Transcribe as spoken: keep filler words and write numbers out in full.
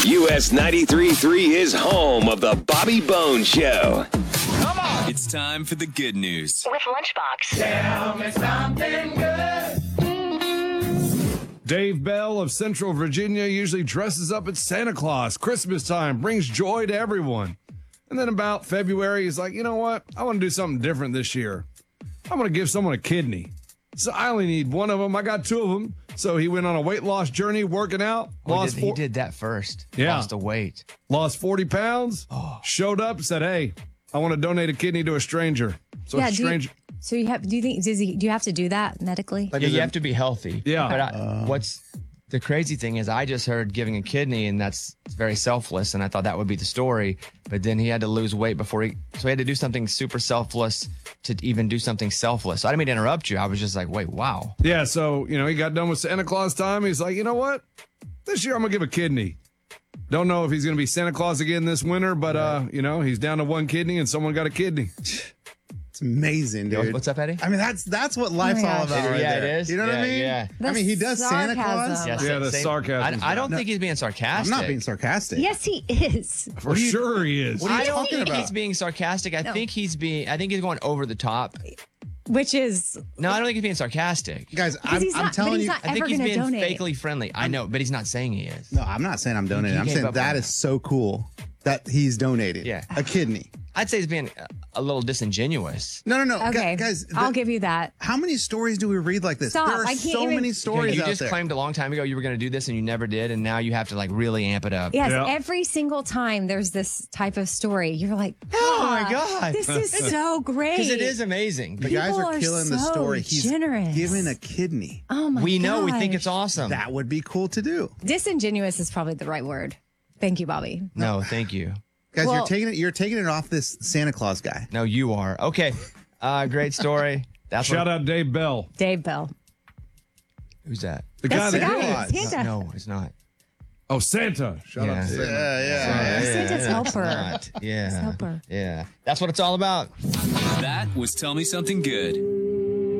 U S ninety-three point three is home of the Bobby Bones Show. Come on! It's time for the good news. With Lunchbox. Tell me something good. Dave Bell of Central Virginia usually dresses up as Santa Claus. Christmas time brings joy to everyone. And then about February, he's like, you know what? I want to do something different this year. I'm going to give someone a kidney. So I only need one of them. I got two of them. So he went on a weight loss journey, working out. Oh, lost he, did, four- he did that first. Yeah. Lost the weight. Lost forty pounds. Oh. Showed up, said, hey, I want to donate a kidney to a stranger. So yeah, a do you, stranger. so you have? Do you think? Does he? Do you have to do that medically? Yeah, you have to be healthy. Yeah. But I, what's the crazy thing is, I just heard giving a kidney, and that's very selfless, and I thought that would be the story. But then he had to lose weight before he, so he had to do something super selfless to even do something selfless. So I didn't mean to interrupt you. I was just like, wait, wow. Yeah, so, you know, he got done with Santa Claus time. He's like, you know what? This year I'm going to give a kidney. Don't know if he's going to be Santa Claus again this winter, but, uh, you know, he's down to one kidney and someone got a kidney. It's amazing, dude. What's up, Eddie? I mean, that's that's what life's Oh my all gosh. about. Right Yeah, it there. is. You know what I Yeah, mean? yeah. I mean, he does Santa Claus. sarcasm. Yes, Yeah, the same- sarcasm's I, I down. don't think he's being I'm sarcastic. not being sarcastic. Yes, he is. For sure he is. What are you I don't talking think about? he's being sarcastic. I No. think he's being. I think he's going over the top. Which is No, I don't think he's being sarcastic. Guys, I'm, he's I'm not- but telling he's you. not- I think ever he's gonna being donate. fakely friendly. I know, but he's not saying he is. No, I'm not saying I'm donating. He I'm gave saying up that on is it. so cool that he's donated. Yeah. A kidney. I'd say he's being a, a little disingenuous. No, no, no. Gu- okay. Guys, I'll the- give you that. how many stories do we read like this? Stop. There are I can't so even- many You, know, stories you out just there. claimed a long time ago you were going to do this and you never did, and now you have to like really amp it up. Yes, Yeah. every single time there's this type of story, you're like, Oh my "Ah, God. this is so great." Because it is amazing. the guys people are are killing the so story. He's generous. giving a kidney. Oh my we know. We think gosh. it's awesome. That would be cool to do. Disingenuous is probably the right word. Thank you, Bobby. No, thank you. Guys, you're Well- taking it. You're taking it off this Santa Claus guy. No, you are. Okay. Uh, great story. That's Shout what, out Dave Bell. Dave Bell. Who's that? The That's guy the that. guy. Santa. No, it's not. Oh, Santa. Shout Yeah. out to Santa. yeah. Santa's it's helper. not. Yeah. helper. Yeah. That's what it's all about. That was Tell Me Something Good.